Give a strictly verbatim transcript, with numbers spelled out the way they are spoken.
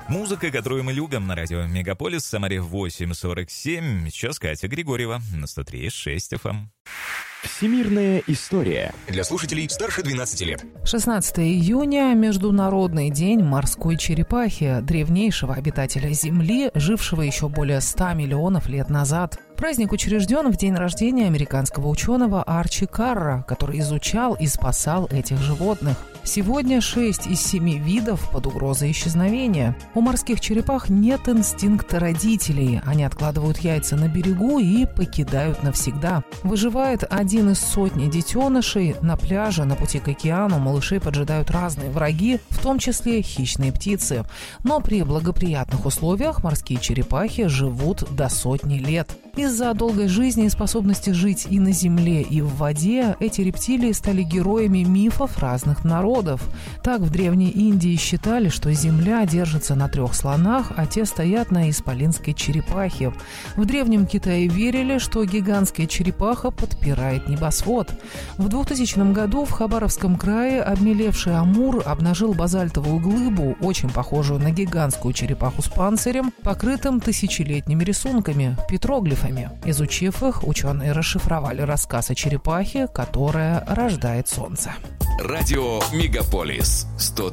Музыка, которую мы любим на радио Мегаполис, Самаре восемь сорок семь. Сейчас Катя Григорьева на сто три и шесть эф эм. Всемирная история. Для слушателей старше двенадцати лет. шестнадцатого июня – Международный день морской черепахи, древнейшего обитателя Земли, жившего еще более ста миллионов лет назад. Праздник учрежден в день рождения американского ученого Арчи Карра, который изучал и спасал этих животных. Сегодня шесть из семи видов под угрозой исчезновения. У морских черепах нет инстинкта родителей. Они откладывают яйца на берегу и покидают навсегда. Выживает один из сотни детенышей. На пляже, на пути к океану малышей поджидают разные враги, в том числе хищные птицы. Но при благоприятных условиях морские черепахи живут до сотни лет. Из-за долгой жизни и способности жить и на земле, и в воде, эти рептилии стали героями мифов разных народов. Так в Древней Индии считали, что Земля держится на трех слонах, а те стоят на исполинской черепахе. В Древнем Китае верили, что гигантская черепаха подпирает небосвод. В двухтысячном году в Хабаровском крае обмелевший амур обнажил базальтовую глыбу, очень похожую на гигантскую черепаху с панцирем, покрытым тысячелетними рисунками – петроглифами. Изучив их, ученые расшифровали рассказ о черепахе, которая рождает солнце. Радио Мегаполис сто